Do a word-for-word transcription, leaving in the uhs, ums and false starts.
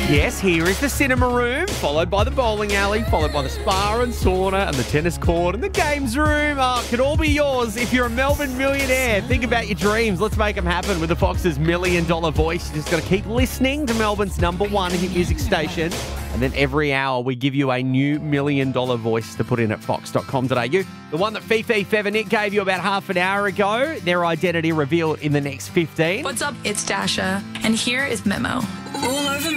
Yes, here is the cinema room, followed by the bowling alley, followed by the spa and sauna and the tennis court and the games room. Oh, it could all be yours if you're a Melbourne millionaire. Think about your dreams. Let's make them happen with the Fox's Million Dollar Voice. You just got to keep listening to Melbourne's number one hit music station. And then every hour we give you a new Million Dollar Voice to put in at fox dot com dot a u. The one that Fifi Fev gave you about half an hour ago, their identity revealed in the next fifteen. What's up? It's Dasha, and here is Memo. All over